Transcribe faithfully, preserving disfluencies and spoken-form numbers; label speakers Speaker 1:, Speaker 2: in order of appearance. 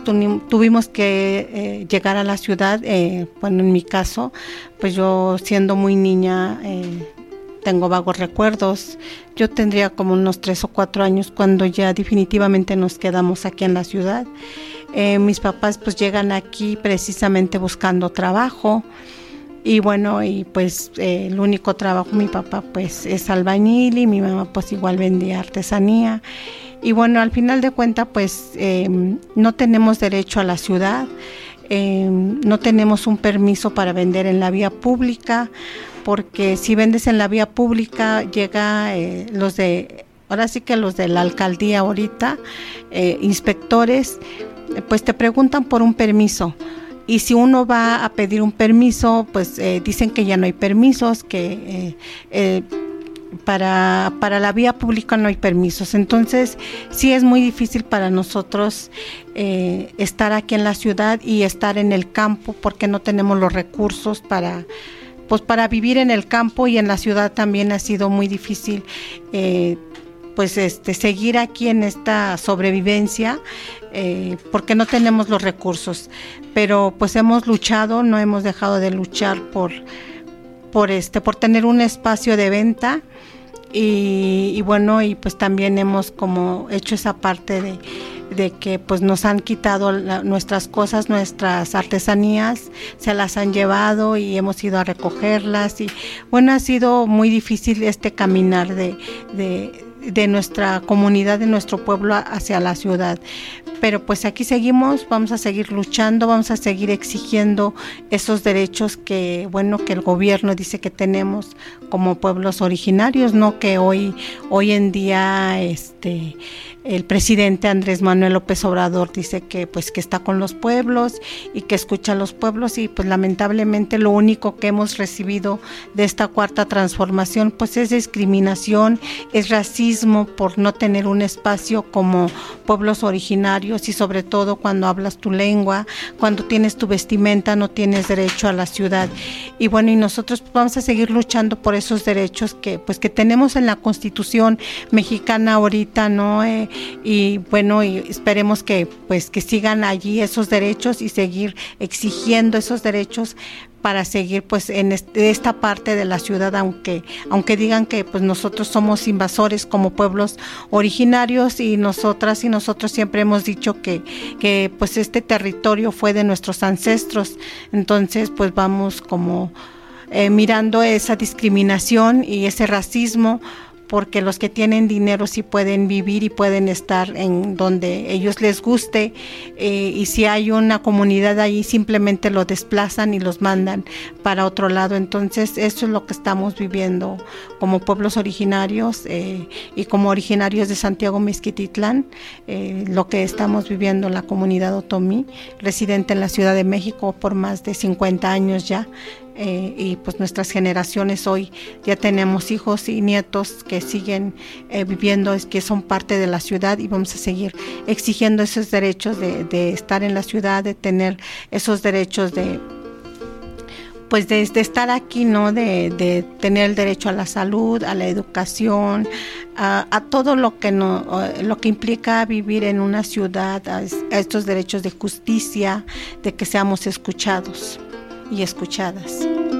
Speaker 1: tuni- tuvimos que eh, llegar a la ciudad, eh, bueno, en mi caso, pues yo siendo muy niña, eh, tengo vagos recuerdos. Yo tendría como unos tres o cuatro años cuando ya definitivamente nos quedamos aquí en la ciudad. Eh, mis papás pues llegan aquí precisamente buscando trabajo. Y bueno, y pues eh, el único trabajo, mi papá pues es albañil y mi mamá pues igual vendía artesanía. Y bueno, al final de cuentas pues eh, no tenemos derecho a la ciudad, eh, no tenemos un permiso para vender en la vía pública, porque si vendes en la vía pública llega eh, los de, ahora sí que los de la alcaldía ahorita, eh, inspectores, pues te preguntan por un permiso. Y si uno va a pedir un permiso, pues eh, dicen que ya no hay permisos, que eh, eh, para, para la vía pública no hay permisos. Entonces, sí es muy difícil para nosotros eh, estar aquí en la ciudad y estar en el campo, porque no tenemos los recursos para, pues, para vivir en el campo, y en la ciudad también ha sido muy difícil eh, pues este seguir aquí en esta sobrevivencia, eh, porque no tenemos los recursos, pero pues hemos luchado, no hemos dejado de luchar por por este por tener un espacio de venta, y, y bueno, y pues también hemos como hecho esa parte de de que pues nos han quitado la, nuestras cosas, nuestras artesanías, se las han llevado y hemos ido a recogerlas, y bueno, ha sido muy difícil este caminar de de de nuestra comunidad, de nuestro pueblo hacia la ciudad. Pero pues aquí seguimos, vamos a seguir luchando, vamos a seguir exigiendo esos derechos que, bueno, que el gobierno dice que tenemos como pueblos originarios, ¿no? Que hoy, hoy en día este el presidente Andrés Manuel López Obrador dice que pues que está con los pueblos y que escucha a los pueblos, y pues lamentablemente lo único que hemos recibido de esta cuarta transformación pues es discriminación, es racismo por no tener un espacio como pueblos originarios, y sobre todo cuando hablas tu lengua, cuando tienes tu vestimenta, no tienes derecho a la ciudad. Y bueno, y nosotros vamos a seguir luchando por esos derechos que pues que tenemos en la Constitución mexicana ahorita, ¿no? Eh, y bueno, y esperemos que pues que sigan allí esos derechos y seguir exigiendo esos derechos para seguir pues en este, esta parte de la ciudad, aunque aunque digan que pues nosotros somos invasores como pueblos originarios, y nosotras y nosotros siempre hemos dicho que que pues este territorio fue de nuestros ancestros. Entonces pues vamos como eh, mirando esa discriminación y ese racismo, porque los que tienen dinero sí pueden vivir y pueden estar en donde ellos les guste, eh, y si hay una comunidad ahí simplemente lo desplazan y los mandan para otro lado. Entonces eso es lo que estamos viviendo como pueblos originarios eh, y como originarios de Santiago Mezquititlán, eh, lo que estamos viviendo la comunidad otomí, residente en la Ciudad de México por más de cincuenta años ya. Eh, y pues nuestras generaciones hoy ya tenemos hijos y nietos que siguen eh, viviendo, es que son parte de la ciudad, y vamos a seguir exigiendo esos derechos de, de estar en la ciudad, de tener esos derechos de pues de, de estar aquí, ¿no? De, de tener el derecho a la salud, a la educación, a, a todo lo que no, lo que implica vivir en una ciudad, a, a estos derechos de justicia, de que seamos escuchados y escuchadas.